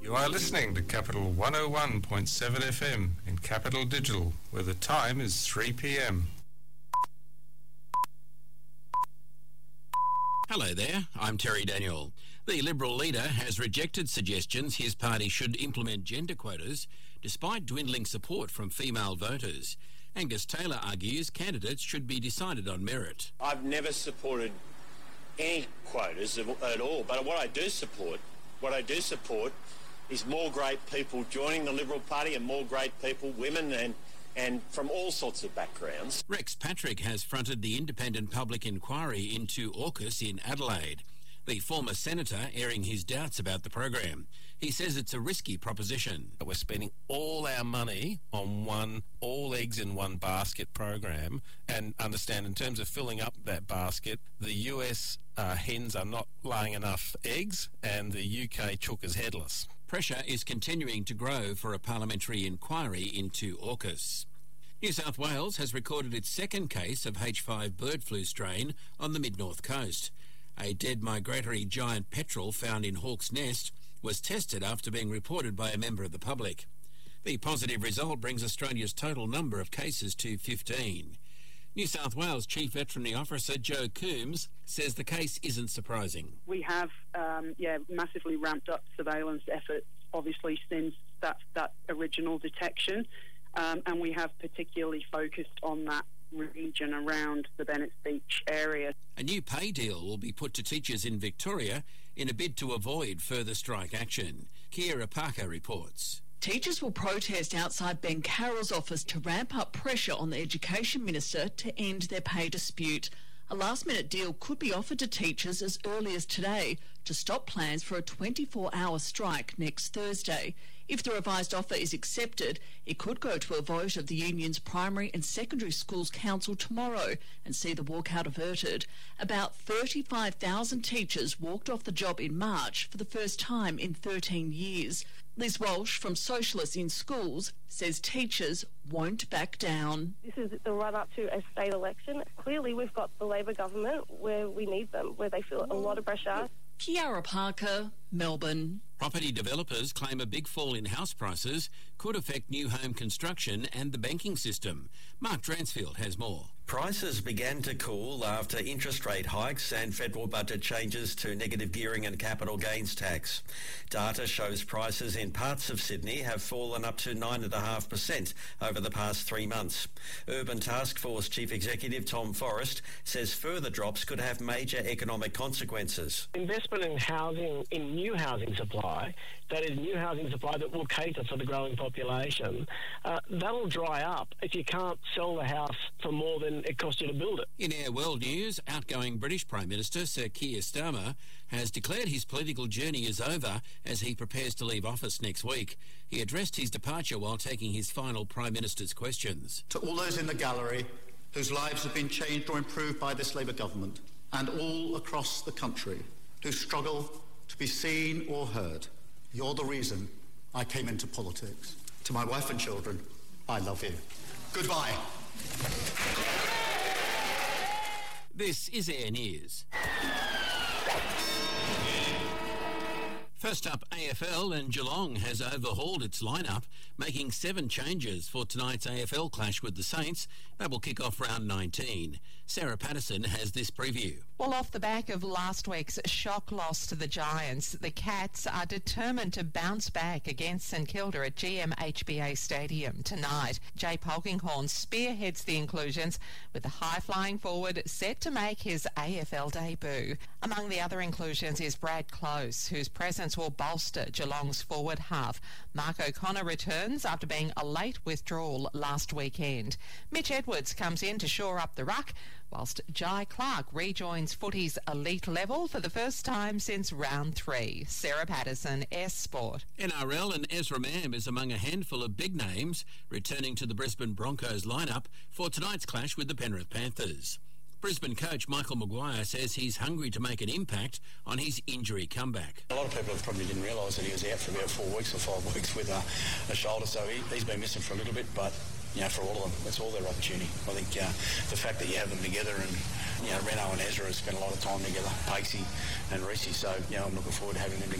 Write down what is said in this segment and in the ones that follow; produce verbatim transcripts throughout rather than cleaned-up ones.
You are listening to Capital one oh one point seven F M in Capital Digital, where the time is three p m. Hello there, I'm Terry Daniel. The Liberal leader has rejected suggestions his party should implement gender quotas despite dwindling support from female voters. Angus Taylor argues candidates should be decided on merit. I've never supported any quotas at all, but what I do support, what I do support is more great people joining the Liberal Party and more great people, women and and from all sorts of backgrounds. Rex Patrick has fronted the independent public inquiry into AUKUS in Adelaide. The former senator airing his doubts about the program. He says it's a risky proposition. We're spending all our money on one all eggs in one basket program, and understand in terms of filling up that basket, the U S uh, hens are not laying enough eggs and the U K chook is headless. Pressure is continuing to grow for a parliamentary inquiry into AUKUS. New South Wales has recorded its second case of H five bird flu strain on the mid-north coast. A dead migratory giant petrel found in Hawke's Nest was tested after being reported by a member of the public. The positive result brings Australia's total number of cases to fifteen. New South Wales Chief Veterinary Officer Joe Coombs says the case isn't surprising. We have, um, yeah, massively ramped up surveillance efforts, obviously, since that, that original detection, um, and we have particularly focused on that region around the Bennetts Beach area. A new pay deal will be put to teachers in Victoria in a bid to avoid further strike action. Kiera Parker reports. Teachers will protest outside Ben Carroll's office to ramp up pressure on the Education Minister to end their pay dispute. A last-minute deal could be offered to teachers as early as today to stop plans for a twenty-four hour strike next Thursday. If the revised offer is accepted, it could go to a vote of the union's Primary and Secondary Schools Council tomorrow and see the walkout averted. About thirty-five thousand teachers walked off the job in March for the first time in thirteen years. Liz Walsh from Socialists in Schools says teachers won't back down. This is the run-up to a state election. Clearly we've got the Labor government where we need them, where they feel a lot of pressure. Kiara Parker, Melbourne. Property developers claim a big fall in house prices could affect new home construction and the banking system. Mark Dransfield has more. Prices began to cool after interest rate hikes and federal budget changes to negative gearing and capital gains tax. Data shows prices in parts of Sydney have fallen up to nine point five percent over the past three months. Urban Task Force Chief Executive Tom Forrest says further drops could have major economic consequences. Investment in housing, in new housing supply, that is new housing supply that will cater for the growing population, uh, that'll dry up if you can't sell the house for more than it cost you to build it. In our world news, outgoing British Prime Minister Sir Keir Starmer has declared his political journey is over as he prepares to leave office next week. He addressed his departure while taking his final Prime Minister's questions. To all those in the gallery whose lives have been changed or improved by this Labour government, and all across the country who struggle to be seen or heard, you're the reason I came into politics. To my wife and children, I love you. Goodbye. This is Air News. First up, A F L, and Geelong has overhauled its lineup, making seven changes for tonight's A F L clash with the Saints. That will kick off round nineteen. Sarah Patterson has this preview. Well, off the back of last week's shock loss to the Giants, the Cats are determined to bounce back against St Kilda at G M H B A Stadium tonight. Jay Polkinghorne spearheads the inclusions with the high-flying forward set to make his A F L debut. Among the other inclusions is Brad Close, whose presence will bolster Geelong's forward half. Mark O'Connor returns after being a late withdrawal last weekend. Mitch Edwards comes in to shore up the ruck, whilst Jai Clark rejoins footy's elite level for the first time since round three. Sarah Patterson, S Sport. N R L, and Ezra Mam is among a handful of big names returning to the Brisbane Broncos lineup for tonight's clash with the Penrith Panthers. Brisbane coach Michael Maguire says he's hungry to make an impact on his injury comeback. A lot of people probably didn't realise that he was out for about four weeks or five weeks with a, a shoulder, so he, he's been missing for a little bit, but you know, for all of them, it's all their opportunity. I think uh, the fact that you have them together, and you know, Reno and Ezra have spent a lot of time together, Pakesy and Reese, so you know, I'm looking forward to having them together.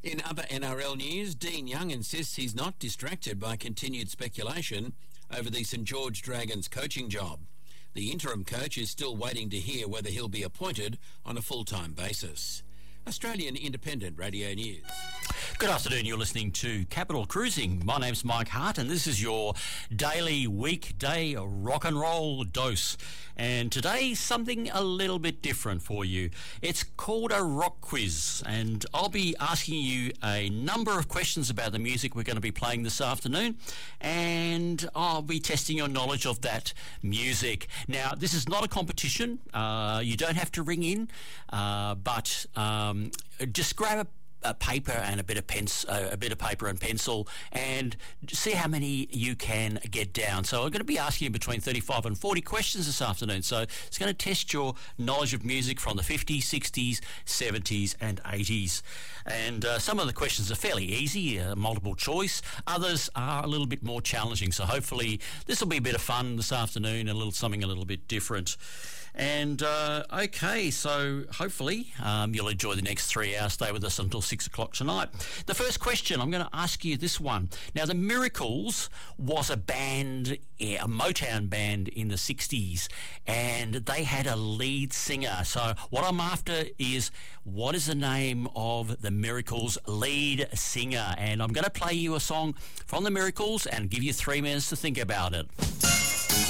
In other N R L news, Dean Young insists he's not distracted by continued speculation over the St George Dragons coaching job. The interim coach is still waiting to hear whether he'll be appointed on a full-time basis. Australian Independent Radio News. Good afternoon, you're listening to Capital Cruising. My name's Mike Hart and this is your daily weekday rock and roll dose. And today, something a little bit different for you. It's called a rock quiz, and I'll be asking you a number of questions about the music we're going to be playing this afternoon, and I'll be testing your knowledge of that music. Now, this is not a competition. Uh, you don't have to ring in, uh, but um, just grab a a paper and a bit of pens, uh, a bit of paper and pencil, and see how many you can get down. So I'm going to be asking you between thirty-five and forty questions this afternoon. So it's going to test your knowledge of music from the fifties, sixties, seventies and eighties. And uh, some of the questions are fairly easy, uh, multiple choice. Others are a little bit more challenging. So hopefully this will be a bit of fun this afternoon, a little something a little bit different. And, uh, okay, so hopefully um, you'll enjoy the next three hours. Stay with us until six o'clock tonight. The first question, I'm going to ask you this one. Now, the Miracles was a band, yeah, a Motown band in the sixties, and they had a lead singer. So what I'm after is, what is the name of the Miracles' lead singer? And I'm going to play you a song from the Miracles and give you three minutes to think about it.